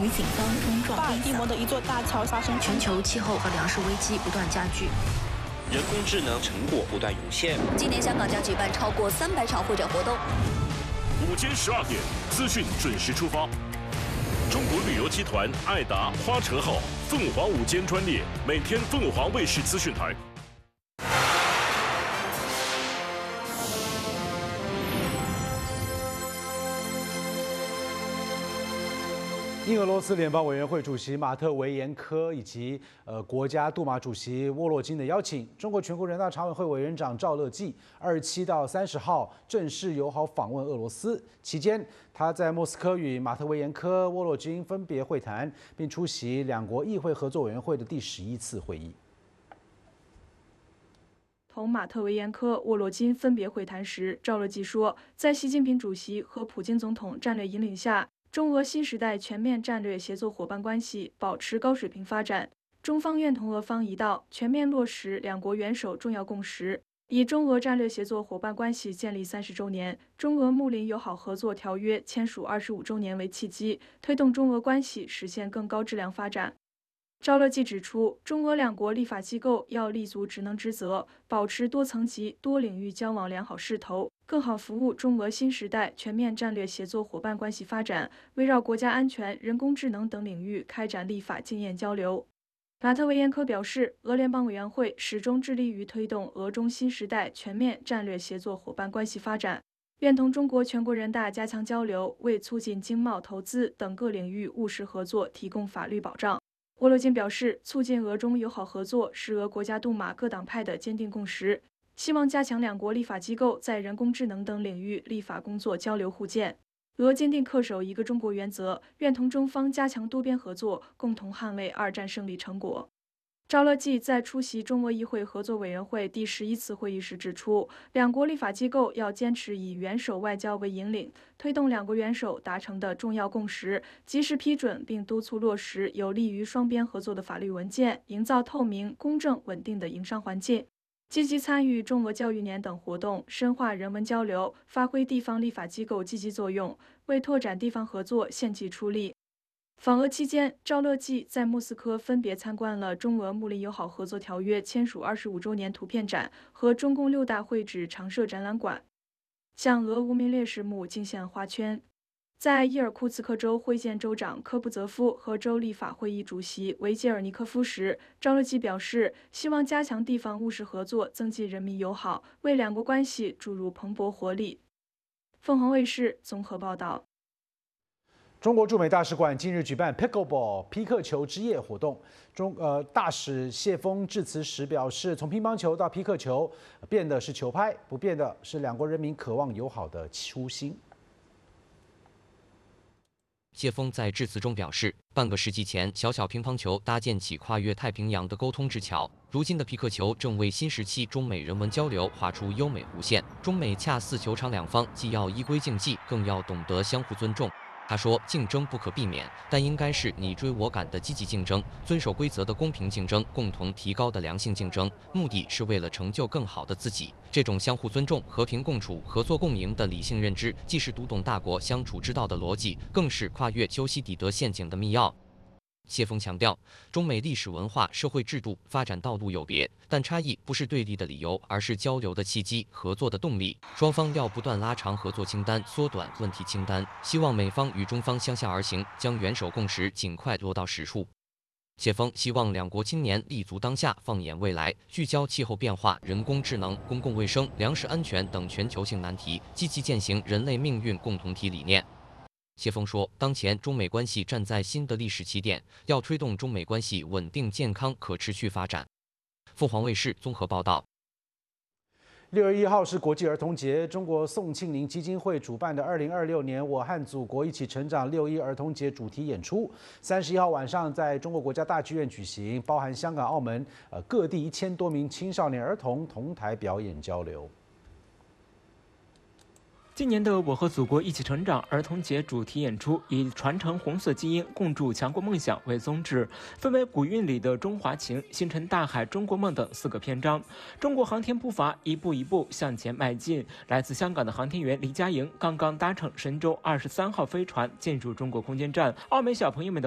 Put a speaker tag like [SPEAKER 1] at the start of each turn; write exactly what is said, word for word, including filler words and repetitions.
[SPEAKER 1] 与警方冲撞。
[SPEAKER 2] 巴尔的摩的一座大桥发生
[SPEAKER 3] 全球气候和粮食危机不断加剧，
[SPEAKER 4] 人工智能成果不断涌现。
[SPEAKER 5] 今年香港将举办超过三百场会展活动。
[SPEAKER 6] 午间十二点，资讯准时出发。中国旅游集团爱达花车号凤凰午间专列，每天凤凰卫视资讯台。
[SPEAKER 7] 因俄罗斯联邦委员会主席马特维延科以及呃国家杜马主席沃洛金的邀请，中国全国人大常委会委员长赵乐际二十七到三十号正式友好访问俄罗斯。期间，他在莫斯科与马特维延科、沃洛金分别会谈，并出席两国议会合作委员会的第十一次会议。
[SPEAKER 8] 同马特维延科、沃洛金分别会谈时，赵乐际说，在习近平主席和普京总统战略引领下，中俄新时代全面战略协作伙伴关系保持高水平发展。中方愿同俄方一道，全面落实两国元首重要共识，以中俄战略协作伙伴关系建立三十周年、中俄睦邻友好合作条约签署二十五周年为契机，推动中俄关系实现更高质量发展。赵乐际指出，中俄两国立法机构要立足职能职责，保持多层级、多领域交往良好势头，更好服务中俄新时代全面战略协作伙伴关系发展，围绕国家安全、人工智能等领域开展立法经验交流。马特维延科表示，俄联邦委员会始终致力于推动俄中新时代全面战略协作伙伴关系发展，愿同中国全国人大加强交流，为促进经贸、投资等各领域务实合作提供法律保障。沃洛金表示，促进俄中友好合作是俄国家杜马各党派的坚定共识，希望加强两国立法机构在人工智能等领域立法工作交流互鉴。俄坚定恪守一个中国原则，愿同中方加强多边合作，共同捍卫二战胜利成果。赵乐际在出席中俄议会合作委员会第十一次会议时指出，两国立法机构要坚持以元首外交为引领，推动两国元首达成的重要共识，及时批准并督促落实有利于双边合作的法律文件，营造透明、公正、稳定的营商环境，积极参与中俄教育年等活动，深化人文交流，发挥地方立法机构积极作用，为拓展地方合作献计出力。访俄期间，赵乐际在莫斯科分别参观了中俄睦邻友好合作条约签署二十五周年图片展和中共六大会址常设展览馆，向俄无名烈士墓敬献花圈。在伊尔库茨克州会见州长科布泽夫和州立法会议主席维杰尔尼科夫时，赵乐际表示，希望加强地方务实合作，增进人民友好，为两国关系注入蓬勃活力。凤凰卫视综合报道。
[SPEAKER 7] 中国驻美大使馆近日举办 Pickleball 皮克球之夜活动，中呃大使谢峰致辞时表示，从乒乓球到皮克球，变的是球拍，不变的是两国人民渴望友好的初心。
[SPEAKER 9] 谢峰在致辞中表示，半个世纪前，小小乒乓球搭建起跨越太平洋的沟通之桥，如今的皮克球正为新时期中美人文交流画出优美弧线。中美恰似球场两方，既要依规竞技，更要懂得相互尊重。他说，竞争不可避免，但应该是你追我赶的积极竞争，遵守规则的公平竞争，共同提高的良性竞争，目的是为了成就更好的自己。这种相互尊重、和平共处、合作共赢的理性认知，既是读懂大国相处之道的逻辑，更是跨越修昔底德陷阱的密钥。谢峰强调，中美历史文化、社会制度发展道路有别，但差异不是对立的理由，而是交流的契机、合作的动力。双方要不断拉长合作清单，缩短问题清单。希望美方与中方相向而行，将元首共识尽快落到实处。谢峰希望两国青年立足当下，放眼未来，聚焦气候变化、人工智能、公共卫生、粮食安全等全球性难题，积极践行人类命运共同体理念。谢峰说，当前中美关系站在新的历史起点，要推动中美关系稳定、健康、可持续发展。凤凰卫视综合报道。
[SPEAKER 7] 六月一号是国际儿童节，中国宋庆龄基金会主办的二零二六年“我和祖国一起成长”六一儿童节主题演出，三十一号晚上在中国国家大剧院举行，包含香港、澳门呃各地一千多名青少年儿童同台表演交流。
[SPEAKER 10] 今年的“我和祖国一起成长”儿童节主题演出以传承红色基因、共筑强国梦想为宗旨，分为古韵里的中华情、星辰大海、中国梦等四个篇章。中国航天步伐一步一步向前迈进。来自香港的航天员黎佳莹刚刚搭乘神舟二十三号飞船进入中国空间站，澳门小朋友们的